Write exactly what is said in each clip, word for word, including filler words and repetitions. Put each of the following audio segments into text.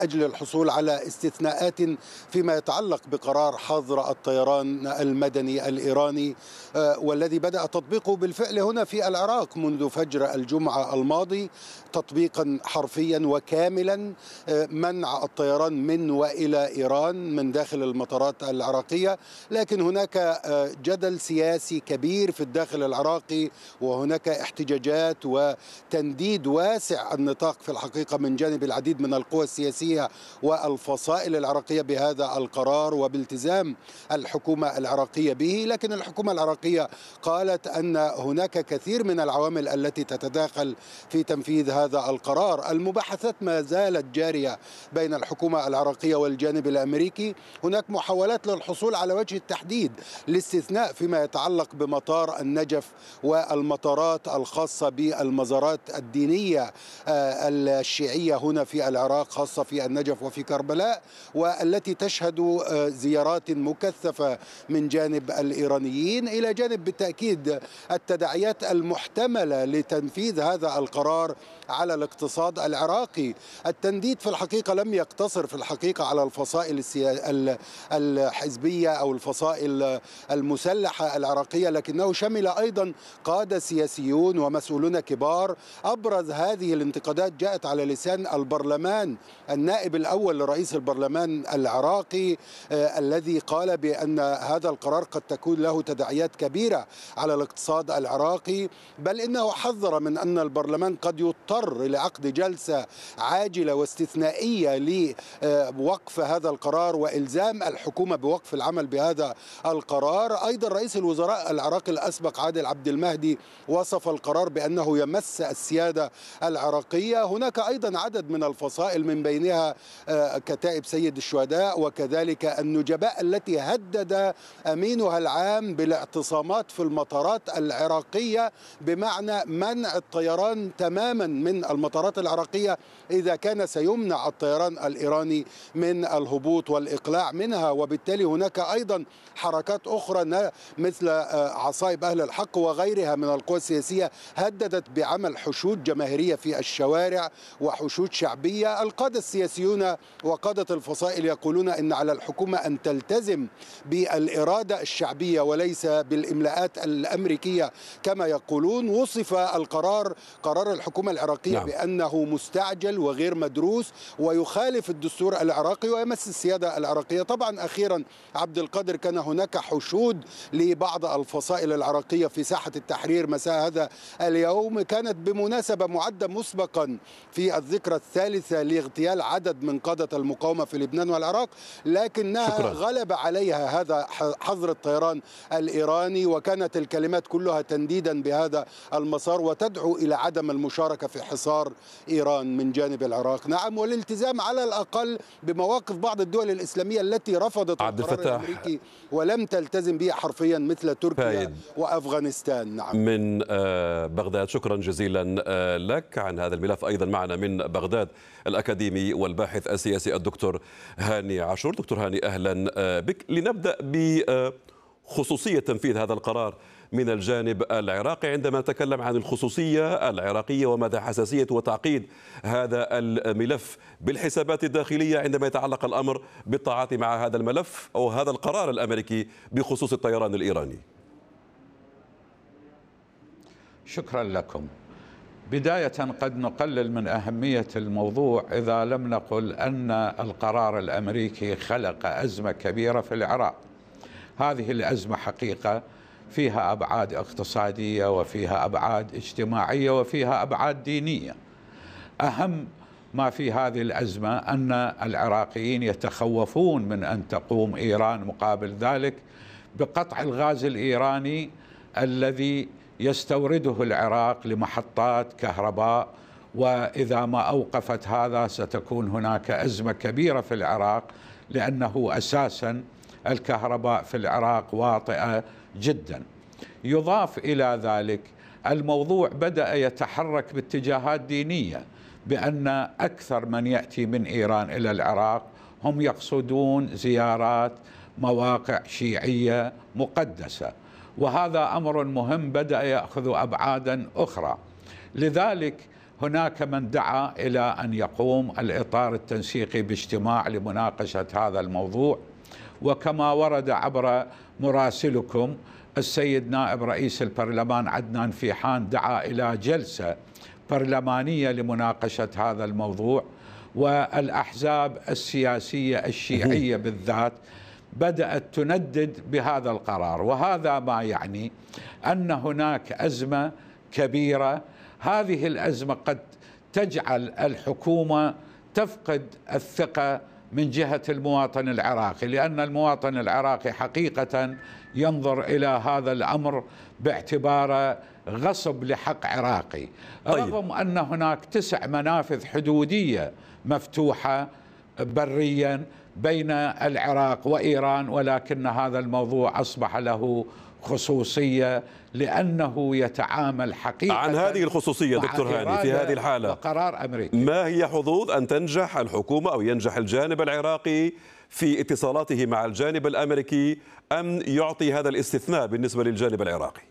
أجل الحصول على استثناءات فيما يتعلق بقرار حظر الطيران المدني الإيراني، والذي بدأ تطبيقه بالفعل هنا في العراق منذ فجر الجمعة الماضي، تطبيقا حرفيا وكاملا منع الطيران من وإلى إيران من داخل المطارات العراقية. لكن هناك جدل سياسي كبير في الداخل العراقي، وهناك احتجاجات وتنديد واسع النطاق في الحقيقة من جانب العديد من القوى السياسية والفصائل العراقية بهذا القرار وبالتزام الحكومة العراقية به. لكن الحكومة العراقية قالت أن هناك كثير من العوامل التي تتداخل في تنفيذ هذا القرار. المباحثات ما زالت جارية بين الحكومة العراقية والجانب الأمريكي. هناك محاولات للحصول على وجه التحديد الاستثناء فيما يتعلق بمطار النجف والمطارات الخاصة بالمزارات الدينية الشيعية هنا في العراق، خاصة في النجف وفي كربلاء، والتي تشهد زيارات مكثفة من جانب الإيرانيين، إلى جانب بالتأكيد التداعيات المحتملة لتنفيذ هذا القرار على الاقتصاد العراقي. التنديد في الحقيقة لم يقتصر في الحقيقة على الفصائل الحزبية أو الفصائل المسلحة العراقية، لكنه شمل أيضا قادة سياسيون ومسؤولون كبار. أبرز هذه الانتقادات جاءت على لسان البرلمان، النائب الأول لرئيس البرلمان العراقي آه الذي قال بأن هذا القرار قد تكون له تداعيات كبيرة على الاقتصاد العراقي، بل إنه حذر من أن البرلمان قد يضطر لعقد جلسة عاجلة واستثنائية لوقف هذا القرار وإلزام الحكومة بوقف العمل بهذا القرار. أيضا رئيس الوزراء العراقي الأسبق عادل عبد المهدي وصف القرار بأنه يمس السيادة العراقية. هناك أيضا عدد من الفصائل من بينها كتائب سيد الشهداء وكذلك النجباء التي هدد أمينها العام بالاعتصامات في المطارات العراقية، بمعنى منع الطيران تماما من المطارات العراقية إذا كان سيمنع الطيران الإيراني من الهبوط والإقلاع منها. وبالتالي هناك أيضا حركات أخرى مثل عصائب أهل الحق وغيرها من القوى السياسية هددت بعمل حشود جماهيرية في الشوارع وحشود شعبية. القادة السياسيون وقادة الفصائل يقولون إن على الحكومة أن تلتزم بالإرادة الشعبية وليس بالإملاءات الأمريكية كما يقولون. وصف القرار قرار الحكومة العراقية نعم. بأنه مستعجل وغير مدروس ويخالف الدستور العراقي ويمس السيادة العراقية. طبعا أخيرا عبد القادر كان هناك حشود لبعض الفصائل العراقية في ساحة التحرير مساء هذا اليوم، كانت بمناسبة معدة مسبقا في الذكرى الثالثة لاغتيال عدد من قادة المقاومة في لبنان والعراق، لكنها شكرا. غلب عليها هذا حظر الطيران الإيراني، وكانت الكلمات كلها تنديدا بهذا المسار وتدعو إلى عدم المشاركة في حصار إيران من جانب العراق. نعم، والالتزام على الأقل بمواقف بعض الدول الإسلامية التي رفضت القرار الأمريكي ولم تلتزم به حرفيا مثل تركيا فايد. وأفغانستان. نعم. من بغداد شكرا جزيلا لك عن هذا الملف. أيضا معنا من بغداد الأكاديمي والباحث السياسي الدكتور هاني عاشور. دكتور هاني أهلا بك. لنبدأ بخصوصية تنفيذ هذا القرار من الجانب العراقي. عندما نتكلم عن الخصوصية العراقية ومدى حساسية وتعقيد هذا الملف بالحسابات الداخلية عندما يتعلق الأمر بالتعاطي مع هذا الملف أو هذا القرار الأمريكي بخصوص الطيران الإيراني. شكرا لكم. بداية قد نقلل من أهمية الموضوع إذا لم نقل أن القرار الأمريكي خلق أزمة كبيرة في العراق. هذه الأزمة حقيقة فيها أبعاد اقتصادية وفيها أبعاد اجتماعية وفيها أبعاد دينية. أهم ما في هذه الأزمة أن العراقيين يتخوفون من أن تقوم إيران مقابل ذلك بقطع الغاز الإيراني الذي يستورده العراق لمحطات كهرباء، وإذا ما أوقفت هذا ستكون هناك أزمة كبيرة في العراق، لأنه أساسا الكهرباء في العراق واطئة جدا. يضاف إلى ذلك الموضوع بدأ يتحرك باتجاهات دينية، بأن أكثر من يأتي من إيران إلى العراق هم يقصدون زيارات مواقع شيعية مقدسة، وهذا أمر مهم بدأ يأخذ أبعادا أخرى. لذلك هناك من دعا إلى أن يقوم الإطار التنسيقي باجتماع لمناقشة هذا الموضوع، وكما ورد عبر مراسلكم السيد نائب رئيس البرلمان عدنان فيحان دعا إلى جلسة برلمانية لمناقشة هذا الموضوع، والأحزاب السياسية الشيعية بالذات بدأت تندد بهذا القرار، وهذا ما يعني أن هناك أزمة كبيرة. هذه الأزمة قد تجعل الحكومة تفقد الثقة من جهة المواطن العراقي، لأن المواطن العراقي حقيقة ينظر إلى هذا الأمر باعتباره غصب لحق عراقي. طيب. رغم أن هناك تسع منافذ حدودية مفتوحة بريا بين العراق وإيران، ولكن هذا الموضوع أصبح له خصوصية لأنه يتعامل حقيقة عن هذه الخصوصية. دكتور هاني، في هذه الحالة قرار أمريكي، ما هي حظوظ أن تنجح الحكومة أو ينجح الجانب العراقي في اتصالاته مع الجانب الأمريكي أم يعطي هذا الاستثناء بالنسبة للجانب العراقي؟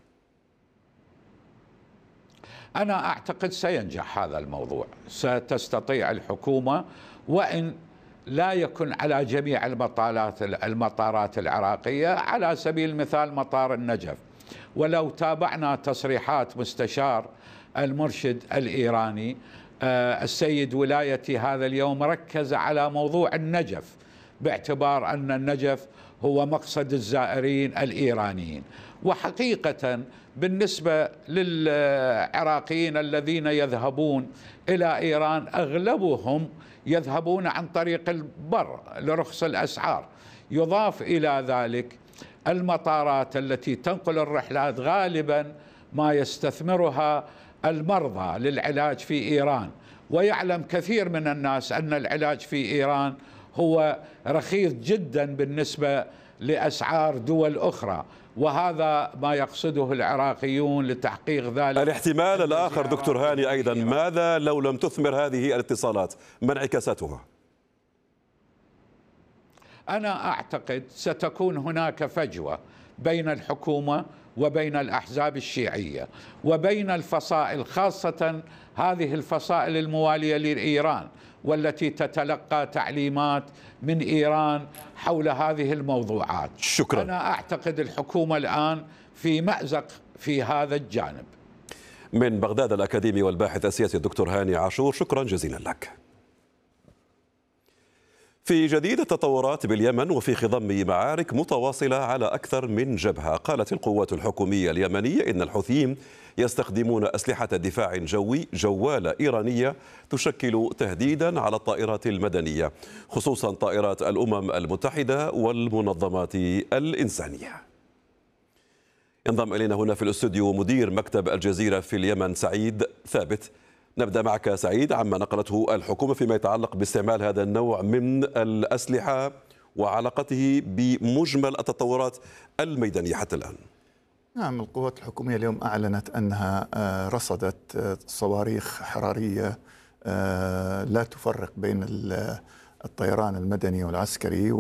أنا أعتقد سينجح هذا الموضوع، ستستطيع الحكومة، وإن لا يكن على جميع المطارات المطارات العراقية، على سبيل المثال مطار النجف. ولو تابعنا تصريحات مستشار المرشد الإيراني السيد ولايتي هذا اليوم، ركز على موضوع النجف باعتبار أن النجف هو مقصد الزائرين الإيرانيين. وحقيقة بالنسبة للعراقيين الذين يذهبون إلى إيران أغلبهم يذهبون عن طريق البر لرخص الأسعار. يضاف إلى ذلك المطارات التي تنقل الرحلات غالبا ما يستثمرها المرضى للعلاج في إيران، ويعلم كثير من الناس أن العلاج في إيران هو رخيص جدا بالنسبة لأسعار دول أخرى، وهذا ما يقصده العراقيون لتحقيق ذلك. الاحتمال الآخر دكتور هاني أيضا، ماذا لو لم تثمر هذه الاتصالات؟ ما انعكاساتها؟ أنا أعتقد ستكون هناك فجوة بين الحكومة وبين الأحزاب الشيعية وبين الفصائل، خاصة هذه الفصائل الموالية لإيران والتي تتلقى تعليمات من إيران حول هذه الموضوعات. شكرا. أنا أعتقد الحكومة الآن في مأزق في هذا الجانب. من بغداد الأكاديمي والباحث السياسي الدكتور هاني عاشور، شكرا جزيلا لك. في جديد التطورات باليمن وفي خضم معارك متواصلة على أكثر من جبهة، قالت القوات الحكومية اليمنية إن الحوثيين يستخدمون أسلحة دفاع جوي جوالة إيرانية تشكل تهديدا على الطائرات المدنية، خصوصا طائرات الأمم المتحدة والمنظمات الإنسانية. ينضم إلينا هنا في الاستوديو مدير مكتب الجزيرة في اليمن سعيد ثابت. نبدأ معك سعيد عما نقلته الحكومة فيما يتعلق باستعمال هذا النوع من الأسلحة وعلاقته بمجمل التطورات الميدانية حتى الآن. نعم، القوات الحكومية اليوم أعلنت أنها رصدت صواريخ حرارية لا تفرق بين الطيران المدني والعسكري،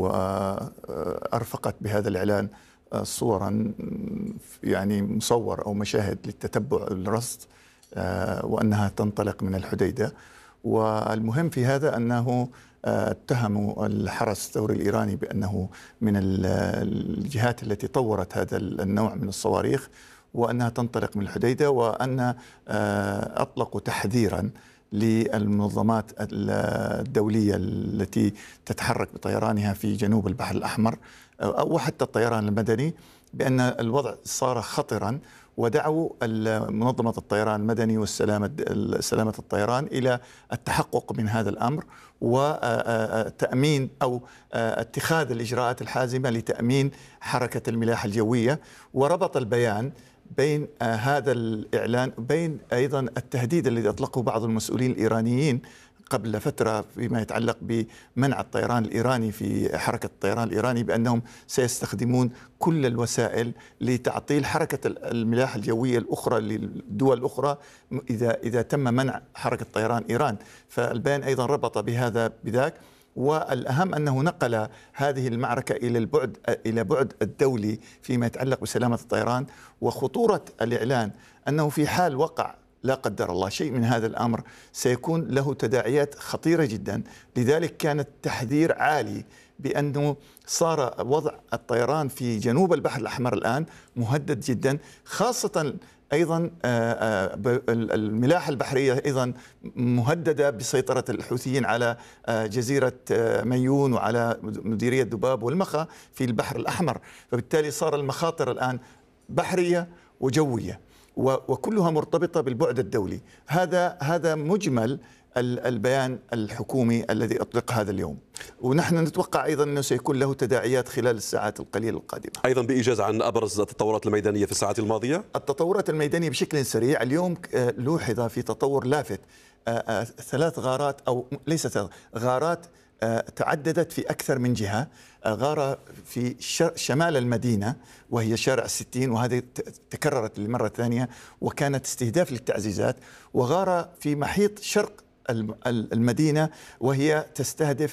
وأرفقت بهذا الإعلان صورا يعني مصور أو مشاهد للتتبع الرصد، وأنها تنطلق من الحديدة. والمهم في هذا أنه اتهموا الحرس الثوري الإيراني بأنه من الجهات التي طورت هذا النوع من الصواريخ، وأنها تنطلق من الحديدة، وأن أطلقوا تحذيرا للمنظمات الدولية التي تتحرك بطيرانها في جنوب البحر الأحمر أو حتى الطيران المدني بأن الوضع صار خطرا، ودعوا منظمة الطيران المدني والسلامة سلامة الطيران إلى التحقق من هذا الأمر وتأمين أو اتخاذ الإجراءات الحازمة لتأمين حركة الملاحة الجوية. وربط البيان بين هذا الإعلان وبين أيضا التهديد الذي أطلقه بعض المسؤولين الإيرانيين قبل فترة فيما يتعلق بمنع الطيران الإيراني في حركة الطيران الإيراني بأنهم سيستخدمون كل الوسائل لتعطيل حركة الملاحة الجوية الأخرى للدول الأخرى إذا إذا تم منع حركة طيران إيران. فالبيان أيضا ربط بهذا بذاك، والأهم أنه نقل هذه المعركة إلى البعد إلى بعد الدولي فيما يتعلق بسلامة الطيران وخطورة الإعلان أنه في حال وقع لا قدر الله شيء من هذا الأمر سيكون له تداعيات خطيرة جدا. لذلك كان التحذير عالي بأنه صار وضع الطيران في جنوب البحر الأحمر الآن مهدد جدا، خاصة أيضا الملاحة البحرية أيضا مهددة بسيطرة الحوثيين على جزيرة ميون وعلى مديرية دباب والمخا في البحر الأحمر، فبالتالي صار المخاطر الآن بحرية وجوية وكلها مرتبطة بالبعد الدولي. هذا هذا مجمل البيان الحكومي الذي أطلق هذا اليوم، ونحن نتوقع أيضا أنه سيكون له تداعيات خلال الساعات القليلة القادمة. أيضا بإيجاز عن أبرز التطورات الميدانية في الساعات الماضية. التطورات الميدانية بشكل سريع اليوم لوحظ في تطور لافت، ثلاث غارات أو ليس ثلاث غارات تعددت في أكثر من جهة. غارة في شمال المدينة وهي شارع الستين، وهذه تكررت للمرة الثانية وكانت استهداف للتعزيزات، وغارة في محيط شرق المدينة وهي تستهدف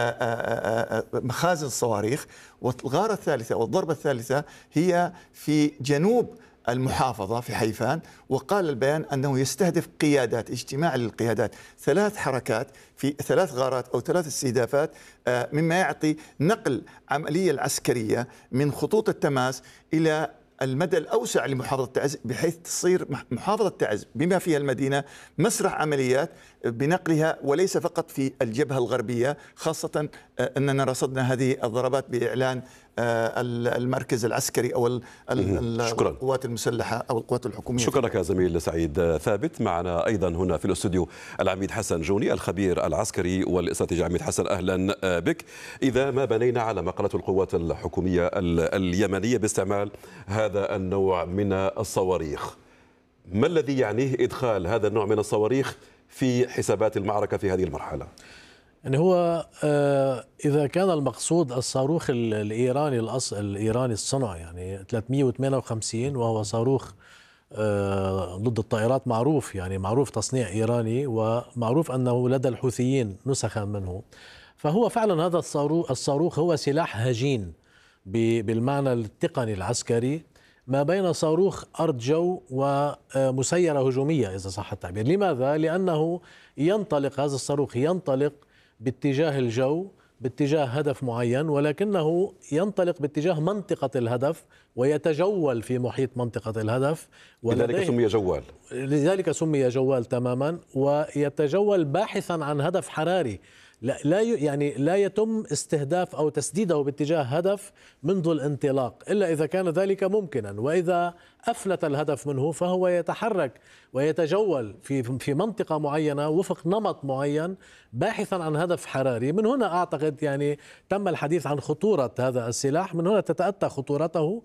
مخازن الصواريخ. والغارة الثالثة والضربة الثالثة هي في جنوب المحافظة في حيفان، وقال البيان أنه يستهدف قيادات، اجتماع للقيادات، ثلاث حركات في ثلاث غارات أو ثلاث استهدافات، مما يعطي نقل عملية العسكرية من خطوط التماس إلى المدى الأوسع لمحافظة تعز، بحيث تصير محافظة تعز بما فيها المدينة مسرح عمليات بنقلها، وليس فقط في الجبهة الغربية، خاصة أننا رصدنا هذه الضربات بإعلان المركز العسكري أو القوات المسلحة أو القوات الحكومية. شكرا لك زميل سعيد ثابت. معنا أيضا هنا في الاستوديو العميد حسن جوني الخبير العسكري والاستراتيجي. عميد حسن أهلا بك. إذا ما بنينا على ما قالته القوات الحكومية اليمنية باستعمال هذا النوع من الصواريخ، ما الذي يعنيه إدخال هذا النوع من الصواريخ في حسابات المعركة في هذه المرحلة؟ يعني هو إذا كان المقصود الصاروخ الإيراني الأصل الإيراني الصنع يعني ثلاثمئة وثمانية وخمسين، وهو صاروخ ضد الطائرات معروف، يعني معروف تصنيع إيراني، ومعروف أنه لدى الحوثيين نسخا منه، فهو فعلا هذا الصاروخ الصاروخ هو سلاح هجين بالمعنى التقني العسكري، ما بين صاروخ أرض جو ومسيرة هجومية إذا صح التعبير. لماذا؟ لأنه ينطلق هذا الصاروخ ينطلق باتجاه الجو باتجاه هدف معين، ولكنه ينطلق باتجاه منطقة الهدف ويتجول في محيط منطقة الهدف، لذلك سمي جوال. لذلك سمي جوال تماما، ويتجول باحثا عن هدف حراري، لا لا يعني لا يتم استهداف أو تسديده باتجاه هدف منذ الانطلاق إلا إذا كان ذلك ممكنا، وإذا أفلت الهدف منه فهو يتحرك ويتجول في في منطقة معينة وفق نمط معين باحثا عن هدف حراري. من هنا أعتقد يعني تم الحديث عن خطورة هذا السلاح، من هنا تتأتى خطورته،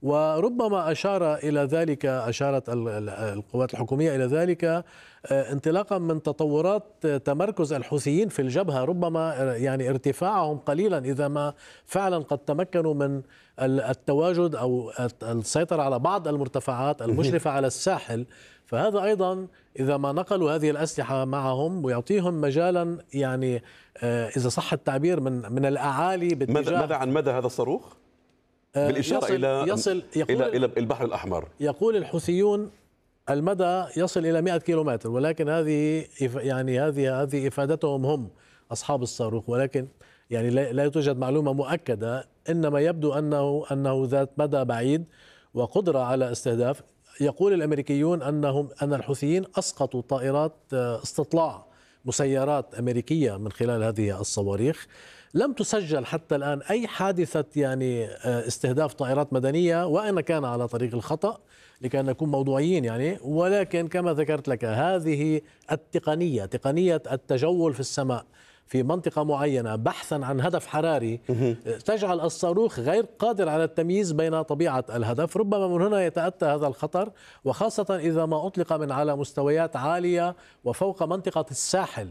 وربما أشار إلى ذلك أشارت القوات الحكومية إلى ذلك انطلاقا من تطورات تمركز الحوثيين في الجبهة، ربما يعني ارتفاعهم قليلا إذا ما فعلا قد تمكنوا من التواجد أو السيطرة على بعض المرتفعات المشرفة على الساحل، فهذا أيضا إذا ما نقلوا هذه الأسلحة معهم ويعطيهم مجالا يعني إذا صح التعبير من من الأعالي باتجاه. ماذا عن مدى هذا الصاروخ؟ بالإشارة يصل إلى يصل إلى إلى البحر الأحمر. يقول الحوثيون المدى يصل إلى مئة كيلومتر، ولكن هذه يعني هذه هذه إفادتهم هم أصحاب الصاروخ، ولكن يعني لا توجد معلومة مؤكدة، إنما يبدو أنه أنه ذات مدى بعيد وقدرة على استهداف. يقول الأمريكيون أنهم أن الحوثيين أسقطوا طائرات استطلاع مسيرات أمريكية من خلال هذه الصواريخ. لم تسجل حتى الآن أي حادثة يعني استهداف طائرات مدنية، وإن كان على طريق الخطأ لكي نكون موضوعيين يعني، ولكن كما ذكرت لك هذه التقنية تقنية التجول في السماء في منطقة معينة بحثا عن هدف حراري تجعل الصاروخ غير قادر على التمييز بين طبيعة الهدف. ربما من هنا يتأتى هذا الخطر، وخاصة إذا ما أطلق من على مستويات عالية وفوق منطقة الساحل،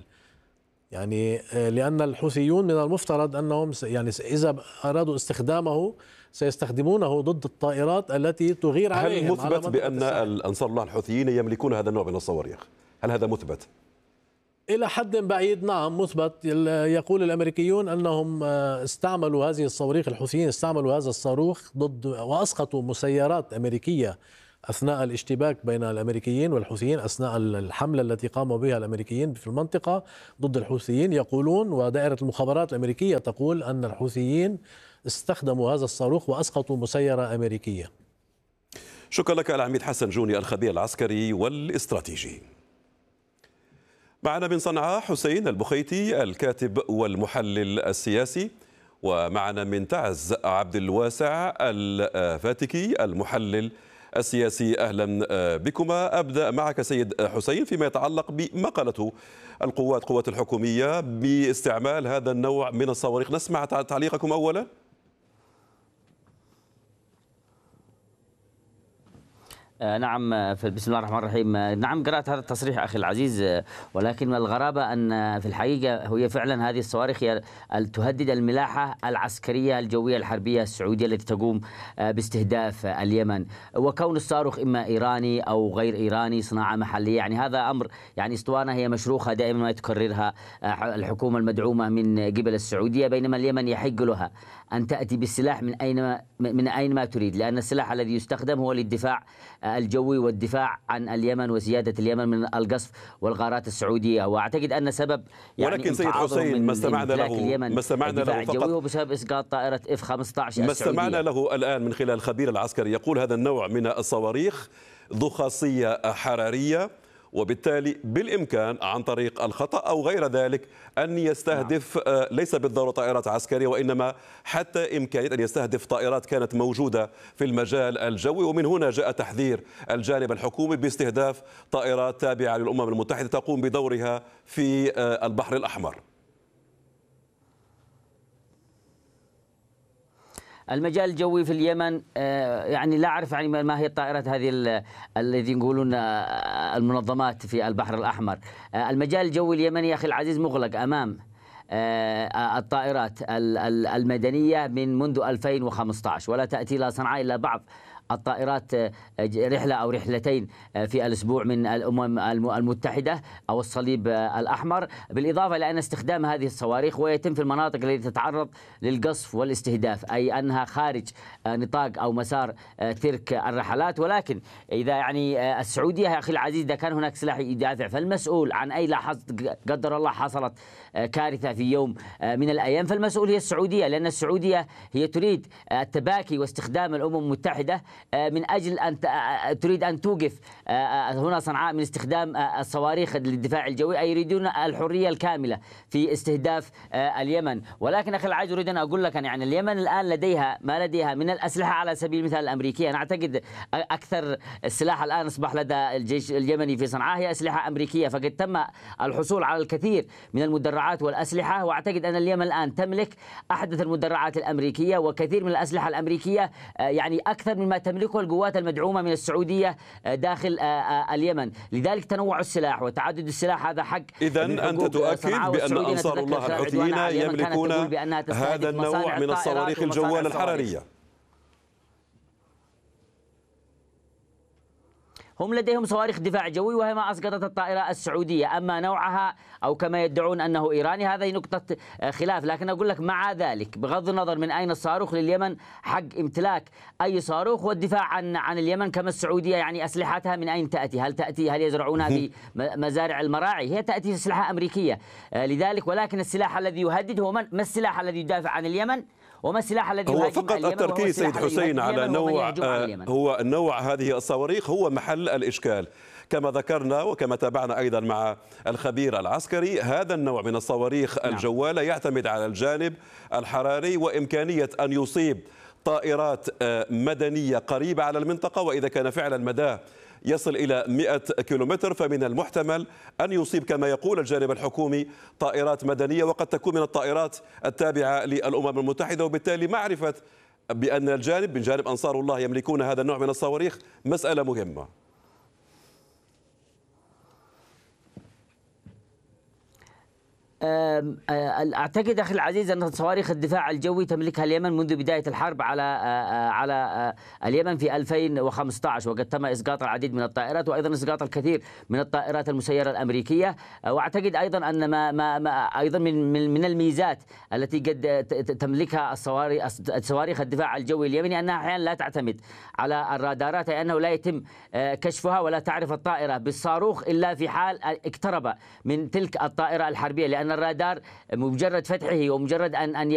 يعني لأن الحوثيون من المفترض أنهم يعني إذا أرادوا استخدامه سيستخدمونه ضد الطائرات التي تغير عليهم. هل مثبت بأن الأنصار الله الحوثيين يملكون هذا النوع من الصواريخ؟ هل هذا مثبت؟ إلى حد بعيد نعم مثبت. يقول الأمريكيون أنهم استعملوا هذه الصواريخ، الحوثيين استعملوا هذا الصاروخ ضد وأسقطوا مسيرات أمريكية أثناء الاشتباك بين الأمريكيين والحوثيين، أثناء الحملة التي قاموا بها الأمريكيين في المنطقة ضد الحوثيين، يقولون ودائرة المخابرات الأمريكية تقول أن الحوثيين استخدموا هذا الصاروخ وأسقطوا مسيرة أمريكية. شكرا لك العميد حسن جوني الخبير العسكري والاستراتيجي. معنا من صنعاء حسين البخيتي الكاتب والمحلل السياسي، ومعنا من تعز عبد الواسع الفاتكي المحلل السياسي. أهلا بكما. أبدأ معك سيد حسين فيما يتعلق بما قالته القوات قوات الحكومية باستعمال هذا النوع من الصواريخ. نسمع تعليقكم أولا. نعم، بسم الله الرحمن الرحيم. نعم، قرأت هذا التصريح أخي العزيز، ولكن الغرابة أن في الحقيقة هي فعلا هذه الصواريخ هي تهدد الملاحة العسكرية الجوية الحربية السعودية التي تقوم باستهداف اليمن، وكون الصاروخ إما إيراني أو غير إيراني صناعة محلية، يعني هذا أمر يعني اسطوانة هي مشروخة دائما ما تكررها الحكومة المدعومة من قبل السعودية، بينما اليمن يحق لها أن تأتي بالسلاح من أين من أين ما تريد، لأن السلاح الذي يستخدم هو للدفاع الجوي والدفاع عن اليمن وسيادة اليمن من القصف والغارات السعودية. وأعتقد أن سبب يعني ولكن سيد حسين ما استمعنا له ما استمعنا له فقط هو بسبب إسقاط طائرة إف خمسة عشر ما السعودية. استمعنا له الآن من خلال الخبير العسكري يقول هذا النوع من الصواريخ ذو خاصية حرارية، وبالتالي بالإمكان عن طريق الخطأ أو غير ذلك أن يستهدف ليس بالضرورة طائرات عسكرية، وإنما حتى إمكانية أن يستهدف طائرات كانت موجودة في المجال الجوي. ومن هنا جاء تحذير الجانب الحكومي باستهداف طائرات تابعة للأمم المتحدة تقوم بدورها في البحر الأحمر. المجال الجوي في اليمن يعني لا أعرف يعني ما هي الطائرات هذه الذي يقولون المنظمات في البحر الأحمر. المجال الجوي اليمني يا أخي العزيز مغلق أمام الطائرات المدنية من منذ ألفين وخمسة عشر، ولا تأتي إلى صنعاء إلا بعض الطائرات رحلة أو رحلتين في الأسبوع من الأمم المتحدة أو الصليب الأحمر، بالإضافة إلى أن استخدام هذه الصواريخ ويتم في المناطق التي تتعرض للقصف والاستهداف، أي أنها خارج نطاق أو مسار ترك الرحلات. ولكن إذا يعني السعودية يا أخي العزيز إذا كان هناك سلاح يدافع، فالمسؤول عن أي لحظة قدر الله حصلت كارثة في يوم من الأيام فالمسؤول هي السعودية، لأن السعودية هي تريد التباكي واستخدام الأمم المتحدة من أجل أن تريد أن توقف هنا صنعاء من استخدام الصواريخ للدفاع الجوي، أي يريدون الحرية الكاملة في استهداف اليمن. ولكن أخي العزيز أريد أن أقول لك أن يعني اليمن الآن لديها ما لديها من الأسلحة على سبيل المثال الأمريكية. أنا أعتقد أكثر السلاح الآن أصبح لدى الجيش اليمني في صنعاء هي أسلحة أمريكية، فقد تم الحصول على الكثير من المدرعات والأسلحة، وأعتقد أن اليمن الآن تملك أحدث المدرعات الأمريكية وكثير من الأسلحة الأمريكية، يعني أكثر مما تملكه القوات المدعومة من السعودية داخل اليمن. لذلك تنوع السلاح وتعدد السلاح هذا حق. إذن أنت تؤكد بأن أنصار الله الحوثيين يملكون هذا النوع من الصواريخ الجوال الحرارية؟ هم لديهم صواريخ دفاع جوي وهي ما أسقطت الطائرة السعودية، أما نوعها أو كما يدعون أنه إيراني هذه نقطة خلاف. لكن أقول لك مع ذلك بغض النظر من أين الصاروخ لليمن حق امتلاك أي صاروخ والدفاع عن عن اليمن، كما السعودية يعني أسلحتها من أين تأتي؟ هل تأتي هل يزرعونها في مزارع المراعي؟ هي تأتي أسلحة أمريكية. لذلك ولكن السلاح الذي يهدد هو من؟ ما السلاح الذي يدافع عن اليمن؟ وما السلاح الذي هو فقط التركيز سيد حسين على نوع هو نوع هذه الصواريخ هو محل الإشكال. كما ذكرنا وكما تابعنا أيضا مع الخبير العسكري، هذا النوع من الصواريخ الجوالة يعتمد على الجانب الحراري وإمكانية أن يصيب طائرات مدنية قريبة على المنطقة، وإذا كان فعلا مداه يصل إلى مئة كيلومتر فمن المحتمل أن يصيب كما يقول الجانب الحكومي طائرات مدنية، وقد تكون من الطائرات التابعة للأمم المتحدة. وبالتالي معرفة بأن الجانب من جانب أنصار الله يملكون هذا النوع من الصواريخ مسألة مهمة. أعتقد أخي العزيز أن صواريخ الدفاع الجوي تملكها اليمن منذ بداية الحرب على على اليمن في ألفين وخمسة عشر، وقد تم إسقاط العديد من الطائرات وأيضا إسقاط الكثير من الطائرات المسيرة الأمريكية. وأعتقد أيضا أن ما ما, ما أيضا من من الميزات التي قد تملكها الصواريخ صواريخ الدفاع الجوي اليمني أنها أحيانا لا تعتمد على الرادارات، أي أنه لا يتم كشفها ولا تعرف الطائرة بالصاروخ إلا في حال اقترب من تلك الطائرة الحربية، لأن الرادار مجرد فتحه ومجرد أن أن